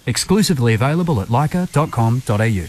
Exclusively available at leica.com.au.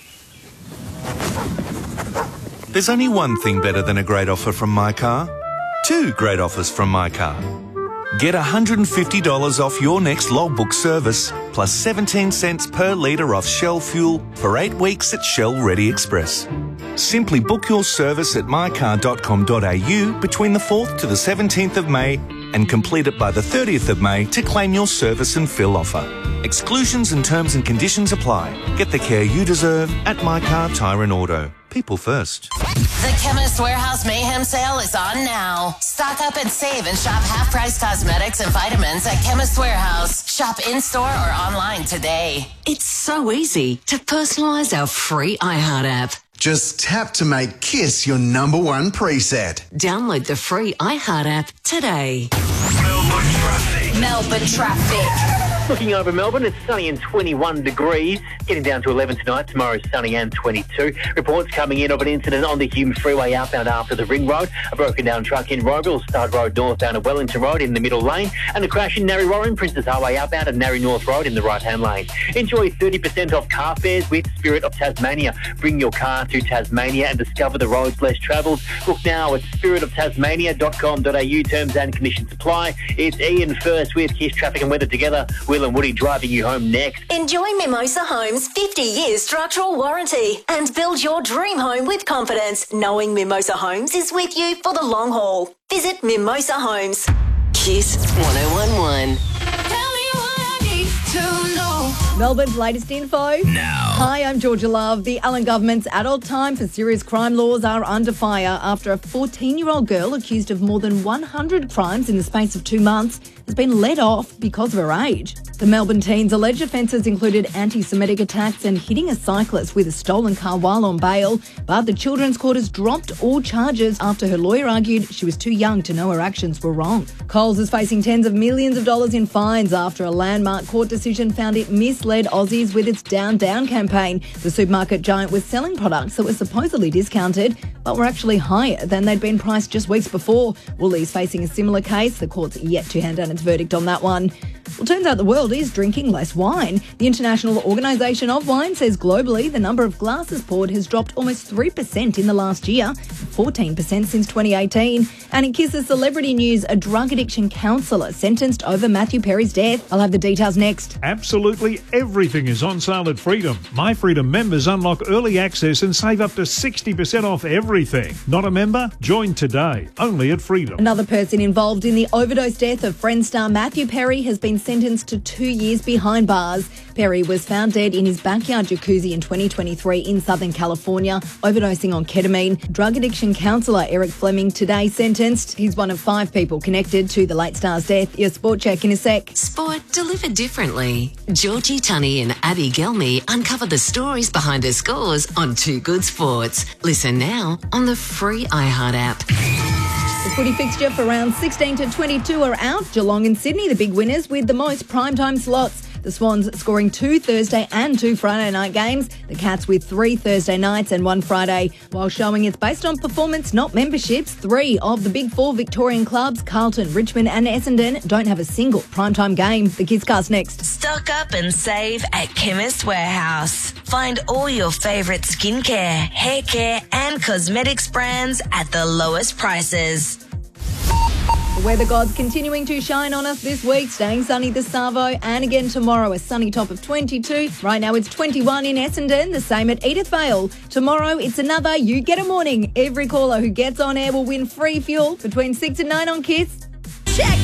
There's only one thing better than a great offer from My Car. Two great offers from My Car. Get $150 off your next logbook service, plus 17 cents per litre off Shell fuel for 8 weeks at Shell Ready Express. Simply book your service at mycar.com.au between the 4th to the 17th of May and complete it by the 30th of May to claim your service and fill offer. Exclusions and terms and conditions apply. Get the care you deserve at My Car Tyre and Auto. People first. The Chemist Warehouse Mayhem Sale is on now. Stock up and save and shop half-price cosmetics and vitamins at Chemist Warehouse. Shop in-store or online today. It's so easy to personalise our free iHeart app. Just tap to make Kiss your number one preset. Download the free iHeart app today. Melbourne traffic. Looking over Melbourne, it's sunny and 21 degrees. Getting down to 11 tonight. Tomorrow sunny and 22. Reports coming in of an incident on the Hume Freeway outbound after the Ring Road. A broken down truck in Roeville, Stud Road northbound at Wellington Road in the middle lane. And a crash in Narry Warren, Princess Highway outbound at Narry North Road in the right-hand lane. Enjoy 30% off car fares with Spirit of Tasmania. Bring your car to Tasmania and discover the roads less travelled. Book now at spiritoftasmania.com.au. Terms and conditions apply. It's Ian first with Kiss Traffic and Weather together. Will and Woody driving you home next. Enjoy Mimosa Homes' 50-year structural warranty and build your dream home with confidence, knowing Mimosa Homes is with you for the long haul. Visit Mimosa Homes. Kiss 1011. Melbourne's latest info. Now. Hi, I'm Georgia Love. The Allen government's adult time for serious crime laws are under fire after a 14-year-old girl accused of more than 100 crimes in the space of 2 months has been let off because of her age. The Melbourne teen's alleged offences included anti-Semitic attacks and hitting a cyclist with a stolen car while on bail, but the Children's Court has dropped all charges after her lawyer argued she was too young to know her actions were wrong. Coles is facing tens of millions of dollars in fines after a landmark court decision found it misled Aussies with its Down Down campaign. The supermarket giant was selling products that were supposedly discounted but were actually higher than they'd been priced just weeks before. Woolies facing a similar case. The court's yet to hand down its verdict on that one. Well, turns out the world is drinking less wine. The International Organisation of Wine says globally the number of glasses poured has dropped almost 3% in the last year, 14% since 2018. And in Kiss's celebrity news, a drug addiction counsellor sentenced over Matthew Perry's death. I'll have the details next. Absolutely everything is on sale at Freedom. My Freedom members unlock early access and save up to 60% off everything. Not a member? Join today, only at Freedom. Another person involved in the overdose death of Friends star Matthew Perry has been sentenced to 2 years behind bars. Perry was found dead in his backyard jacuzzi in 2023 in Southern California, overdosing on ketamine. Drug addiction counsellor Eric Fleming today sentenced. He's one of 5 people connected to the late star's death. Your sport check in a sec. Sport delivered differently. Georgie Tunney and Abby Gelmy uncover the stories behind the scores on Too Good Sports. Listen now on the free iHeart app. The footy fixture for rounds 16 to 22 are out. Geelong and Sydney, the big winners with the most primetime slots. The Swans scoring 2 Thursday and 2 Friday night games. The Cats with 3 Thursday nights and 1 Friday. While showing it's based on performance, not memberships, 3 of the big 4 Victorian clubs, Carlton, Richmond and Essendon, don't have a single primetime game. The Kisscast next. Stock up and save at Chemist Warehouse. Find all your favourite skincare, hair care and cosmetics brands at the lowest prices. The weather gods continuing to shine on us this week, staying sunny this Savo, and again tomorrow a sunny top of 22. Right now it's 21 in Essendon, the same at Edith Vale. Tomorrow it's another You Get a Morning. Every caller who gets on air will win free fuel between 6 and 9 on Kiss. Check!